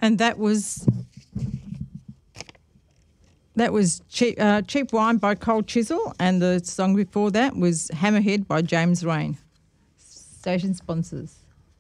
And that was Cheap Wine by Cold Chisel, and the song before that was Hammerhead by James Rain. Station sponsors.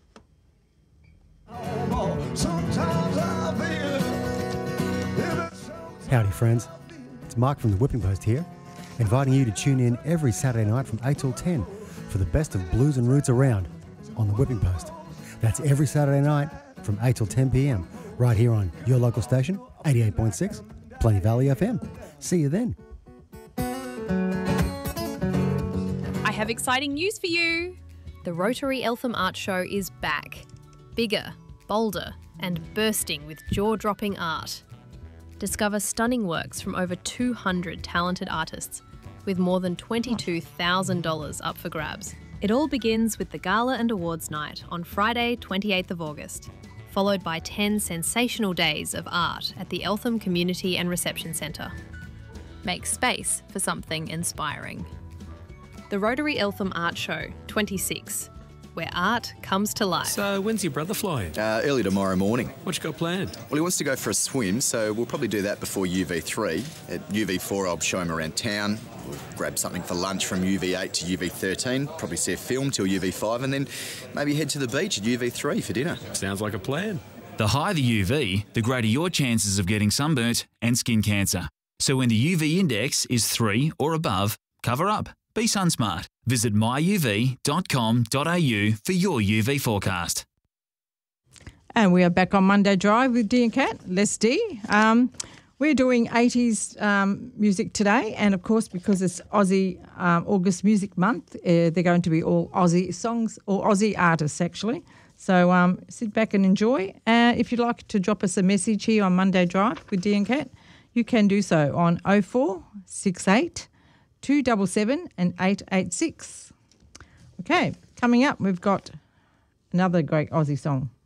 Howdy friends, it's Mark from the Whipping Post here, inviting you to tune in every Saturday night from 8 till 10 for the best of blues and roots around on the Whipping Post. That's every Saturday night from 8 till 10 p.m. right here on your local station, 88.6, Plenty Valley FM. See you then. I have exciting news for you. The Rotary Eltham Art Show is back. Bigger, bolder, and bursting with jaw-dropping art. Discover stunning works from over 200 talented artists, with more than $22,000 up for grabs. It all begins with the Gala and Awards Night on Friday, 28th of August, followed by 10 sensational days of art at the Eltham Community and Reception Centre. Make space for something inspiring. The Rotary Eltham Art Show 26, where art comes to life. So when's your brother flying? Early tomorrow morning. What you got planned? Well, he wants to go for a swim, so we'll probably do that before UV3. At UV4, I'll show him around town. We'll grab something for lunch from UV8 to UV13, probably see a film till UV5, and then maybe head to the beach at UV3 for dinner. Sounds like a plan. The higher the UV, the greater your chances of getting sunburnt and skin cancer. So when the UV index is 3 or above, cover up. Be sunsmart. Visit myuv.com.au for your UV forecast. And we are back on Monday Drive with Dee and Kat. Les D. We're doing 80s music today, and of course, because it's Aussie August Music Month, they're going to be all Aussie songs or Aussie artists, actually. So sit back and enjoy. If you'd like to drop us a message here on Monday Drive with Dee and Kat, you can do so on 0468 277 and 886. Okay, coming up, we've got another great Aussie song.